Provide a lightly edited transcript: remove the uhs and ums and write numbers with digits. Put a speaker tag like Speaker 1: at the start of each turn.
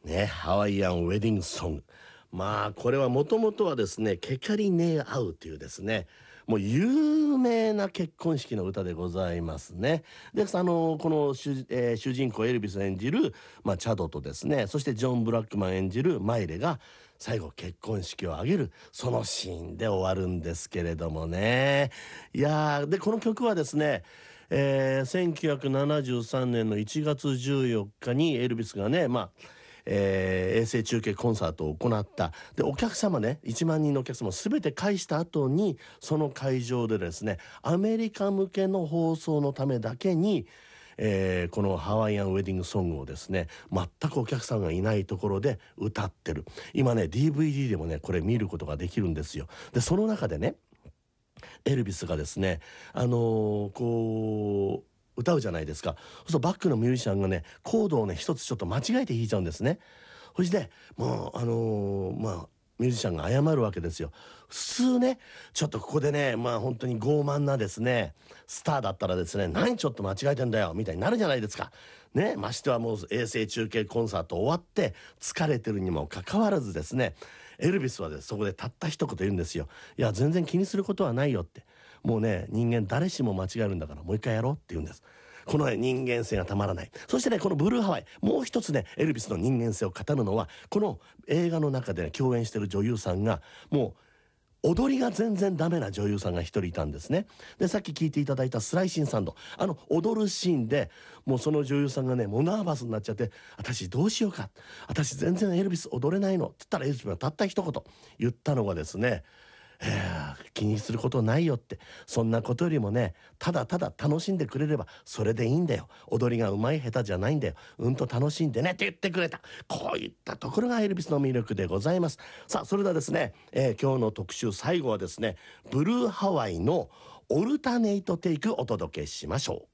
Speaker 1: ね、ハワイアンウェディングソング。まあこれはもともとはですね、ケカリネーアウというですね、もう有名な結婚式の歌でございますね。で、この主人公エルビス演じる、チャドとですね、そしてジョン・ブラックマン演じるマイレが最後結婚式を挙げる、そのシーンで終わるんですけれどもね。いやー、で、この曲はですね、1973年の1月14日にエルビスがね、衛星中継コンサートを行った。で、お客様ね、1万人のお客様全て返した後に、その会場でですね、アメリカ向けの放送のためだけに、このハワイアンウェディングソングをですね、全くお客さんがいないところで歌ってる。今ね、DVD でもね、これ見ることができるんですよ。で、その中でね、エルビスがですね、歌うじゃないですか。そうするとバックのミュージシャンがね、コードをね、一つちょっと間違えて弾いちゃうんですね。そしてもうミュージシャンが謝るわけですよ。普通ね、ちょっとここでね、本当に傲慢なですね、スターだったらですね、何ちょっと間違えてんだよみたいになるじゃないですか。ね、ましてはもう衛星中継コンサート終わって疲れてるにもかかわらずですね、エルビスはですそこでたった一言言うんですよ。いや、全然気にすることはないよって。もうね、人間誰しも間違えるんだからもう一回やろうって言うんです。このね、人間性がたまらない。そしてね、このブルーハワイ、もう一つね、エルビスの人間性を語るのは、この映画の中でね、共演してる女優さんが、もう、踊りが全然ダメな女優さんが一人いたんですね。で、さっき聞いていただいたスライシンサンド。踊るシーンで、もうその女優さんがね、もうナーバスになっちゃって、私どうしようか。私全然エルビス踊れないの。って言ったらエルビスがたった一言言ったのがですね、気にすることないよって。そんなことよりもね、ただただ楽しんでくれればそれでいいんだよ。踊りが上手い下手じゃないんだよ。楽しんでねって言ってくれた。こういったところがエルビスの魅力でございます。さあ、それではですね、今日の特集最後はですね、ブルーハワイのオルタネイトテイクお届けしましょう。